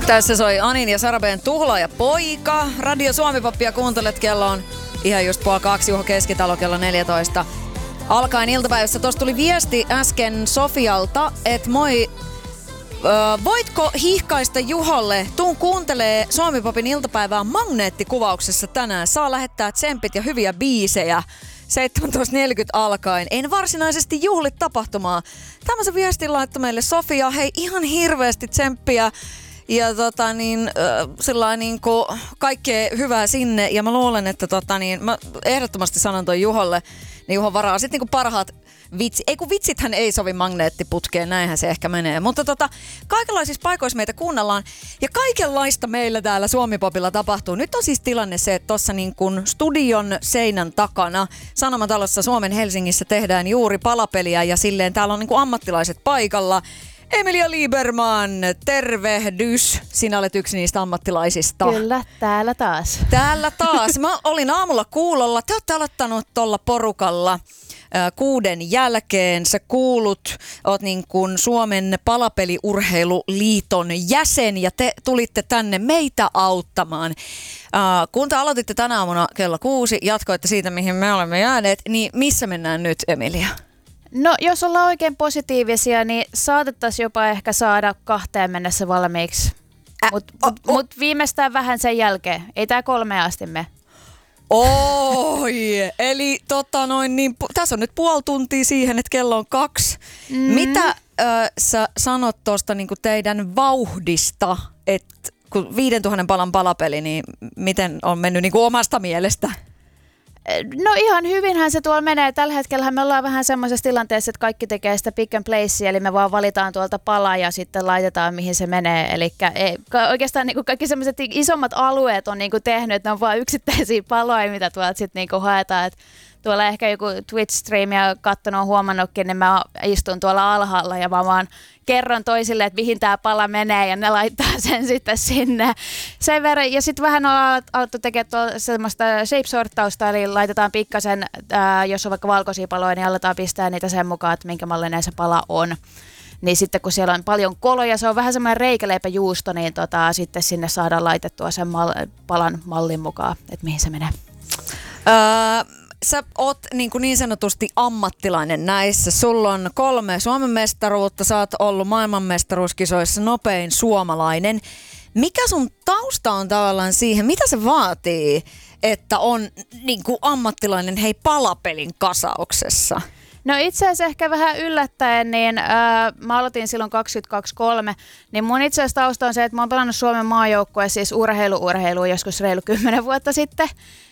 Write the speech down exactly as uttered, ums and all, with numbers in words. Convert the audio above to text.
Tässä soi Anin ja Sarabeen Tuhla ja poika. Radio Suomi-poppia kuuntelet, kello on ihan just puoli kaksi, Juho Keskitalo kello neljätoista. Alkaen iltapäivässä. Tuossa tuli viesti äsken Sofialta, että moi, ö, voitko hiihkaista Juholle? Tuun kuuntelee Suomi-popin iltapäivää magneettikuvauksessa tänään. Saa lähettää tsempit ja hyviä biisejä. seitsemäntoista neljäkymmentä alkaen. En varsinaisesti juhli tapahtumaa. Tämmöisen viestin laittoi meille Sofia. Hei, ihan hirveästi tsemppiä. Ja tota niin, äh, sellainen niin kuin kaikkea hyvää sinne. Ja mä luulen, että tota niin, mä ehdottomasti sanon toi Juholle, niin Juho varaa sit niin kuin parhaat vitsi. Ei kun vitsithän ei sovi magneettiputkeen, näinhän se ehkä menee. Mutta tota, kaikenlaisissa paikoissa meitä kuunnellaan ja kaikenlaista meillä täällä Suomi-popilla tapahtuu. Nyt on siis tilanne se, että tuossa niin kuin studion seinän takana Sanomatalossa Suomen Helsingissä tehdään juuri palapeliä ja silleen täällä on niin kuin ammattilaiset paikalla. Emilia Lieberman, tervehdys. Sinä olet yksi niistä ammattilaisista. Kyllä, täällä taas. Täällä taas. Mä olin aamulla kuulolla. Te olette aloittanut tuolla porukalla äh, kuuden jälkeen. Sä kuulut, oot niin kuin Suomen palapeliurheiluliiton jäsen ja te tulitte tänne meitä auttamaan. Äh, kun te aloititte tänä aamuna kello kuusi, jatkoitte siitä, mihin me olemme jääneet, niin missä mennään nyt, Emilia? No, jos ollaan oikein positiivisia, niin saatettaisiin jopa ehkä saada kahteen mennessä valmiiksi. Mutta mut, oh, oh. mut viimeistään vähän sen jälkeen. Ei tää kolme asti me. Oi, eli tota noin, niin, tässä on nyt puoli tuntia siihen, että kello on kaksi. Mm. Mitä äh, sä sanot tuosta niin teidän vauhdista, että kun viidentuhannen palan palapeli, niin miten on mennyt niin omasta mielestä? No ihan hyvinhän se tuolla menee. Tällä hetkellä me ollaan vähän semmoisessa tilanteessa, että kaikki tekee sitä pick and placea, eli me vaan valitaan tuolta palaa ja sitten laitetaan mihin se menee. Eli oikeastaan niin kuin kaikki semmoiset isommat alueet on niin kuin tehnyt, että ne on vaan yksittäisiä paloja, mitä tuolta sitten niin kuin haetaan. Et tuolla ehkä joku Twitch-striimia katsonut on huomannutkin, niin mä istun tuolla alhaalla ja mä vaan kerron toisille, että mihin tämä pala menee ja ne laittaa sen sitten sinne. Sen verran, ja sitten vähän on alettu tekemään semmoista shape-sorttausta, eli laitetaan pikkasen, ää, jos on vaikka valkoisia paloja, niin aletaan pistää niitä sen mukaan, että minkä mallinen se pala on. Niin sitten kun siellä on paljon koloja, se on vähän semmoinen reikäleipäjuusto, niin tota, sitten sinne saadaan laitettua sen mal- palan mallin mukaan, että mihin se menee. Öö... Sä oot niin, kuin niin sanotusti ammattilainen näissä. Sulla on kolme Suomen mestaruutta, sä oot ollut maailmanmestaruuskisoissa nopein suomalainen. Mikä sun tausta on tavallaan siihen, mitä se vaatii, että on niin kuin ammattilainen hei palapelin kasauksessa? No itse asiassa ehkä vähän yllättäen, niin ää, mä aloitin silloin kaksikymmentäkaksi kolme, niin mun itse asiassa tausta on se, että mä oon pelannut Suomen maajoukkueessa siis urheilu-urheilua joskus reilu kymmenen vuotta sitten.